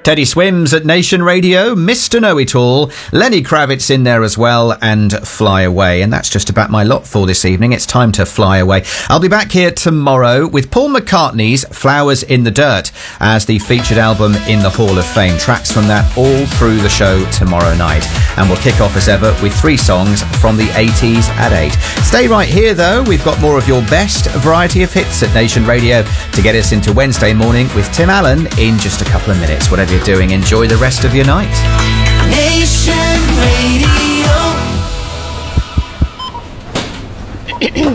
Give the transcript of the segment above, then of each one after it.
Teddy Swims at Nation Radio, Mr. Know-It-All, Lenny Kravitz in there as well, and Fly Away. And that's just about my lot for this evening. It's time to fly away. I'll be back here tomorrow with Paul McCartney's Flowers in the Dirt as the featured album in the Hall of Fame. Tracks from that all through the show tomorrow night. And we'll kick off as ever with 3 songs from the 80s at 8. Stay right here though, we've got more of your best variety of hits at Nation Radio to get us into Wednesday morning with Tim Allen in just a couple of minutes. Whatever you're doing, enjoy the rest of your night. Nation Radio.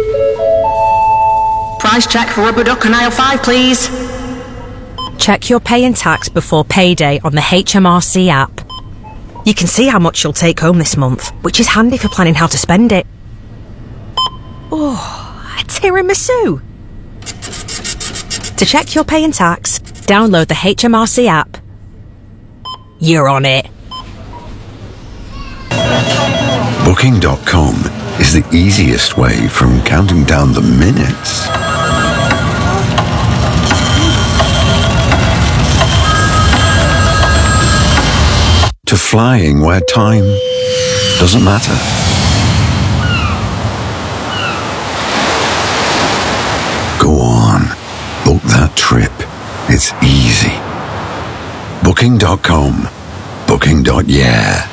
Price check for rubber duck on aisle 5, please. Check your pay and tax before payday on the HMRC app. You can see how much you'll take home this month, which is handy for planning how to spend it. Oh, a tiramisu! To check your pay and tax, download the HMRC app. You're on it. Booking.com is the easiest way from counting down the minutes to flying where time doesn't matter. Go on, book that trip. It's easy. Booking.com. Booking.yeah.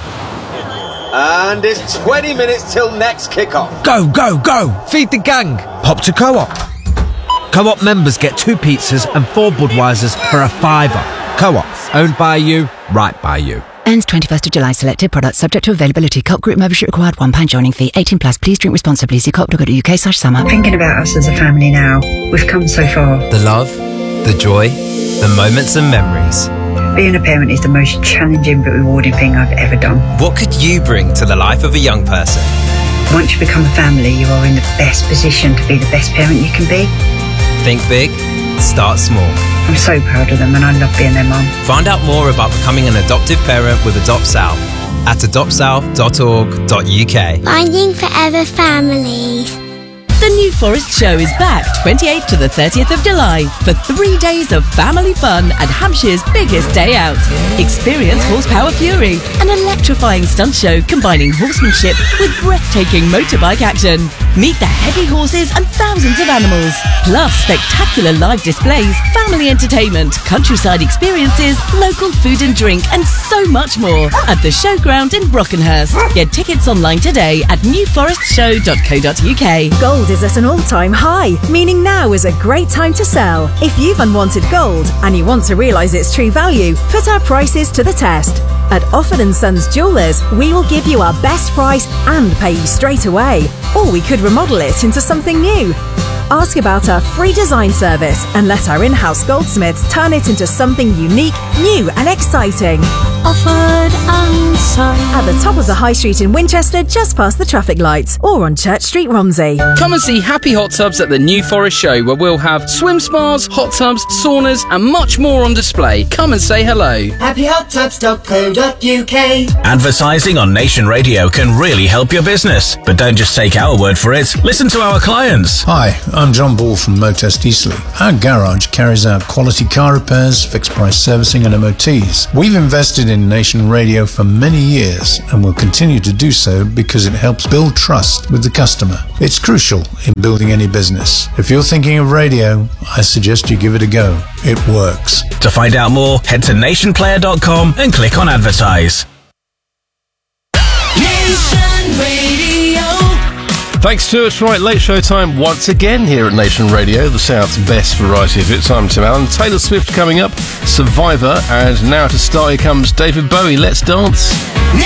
And it's 20 minutes till next kickoff. Go, go, go! Feed the gang! Pop to Co-op. Co-op members get 2 pizzas and 4 Budweisers for a £5. Co-op, owned by you, right by you. Ends 21st of July. Selected products subject to availability. Co-op group membership required. £1 joining fee. 18 plus. Please drink responsibly. See co-op.co.uk/summer. Thinking about us as a family now. We've come so far. The love, the joy, the moments and memories. Being a parent is the most challenging but rewarding thing I've ever done. What could you bring to the life of a young person? Once you become a family, you are in the best position to be the best parent you can be. Think big, start small. I'm so proud of them and I love being their mum. Find out more about becoming an adoptive parent with Adopt South at adoptsouth.org.uk. Finding Forever Families. The New Forest Show is back 28th to the 30th of July for 3 days of family fun at Hampshire's biggest day out. Experience Horsepower Fury, an electrifying stunt show combining horsemanship with breathtaking motorbike action. Meet the heavy horses and thousands of animals, plus spectacular live displays, family entertainment, countryside experiences, local food and drink, and so much more at the Showground in Brockenhurst. Get tickets online today at newforestshow.co.uk. Gold is at an all-time high, meaning now is a great time to sell. If you've unwanted gold and you want to realise its true value, put our prices to the test. At Offord & Sons Jewellers, we will give you our best price and pay you straight away. Or we could remodel it into something new. Ask about our free design service and let our in-house goldsmiths turn it into something unique, new and exciting. Offord & Sons. At the top of the High Street in Winchester, just past the traffic lights, or on Church Street, Romsey. Come and see Happy Hot Tubs at the New Forest Show, where we'll have swim spas, hot tubs, saunas and much more on display. Come and say hello. happyhottubs.co.uk. Advertising on Nation Radio can really help your business, but don't just take our word for it. Listen to our clients. Hi, I'm John Ball from Motest Eastleigh. Our garage carries out quality car repairs, fixed price servicing and MOTs. We've invested in Nation Radio for many years and will continue to do so because it helps build trust with the customer. It's crucial in building any business. If you're thinking of radio, I suggest you give it a go. It works. To find out more, head to nationplayer.com and click on advertise. Nation Radio. Thanks to us, right, late show time once again here at Nation Radio, the South's best variety of hits. I'm Tim Allen. Taylor Swift coming up, Survivor, and now to start, here comes David Bowie. Let's dance.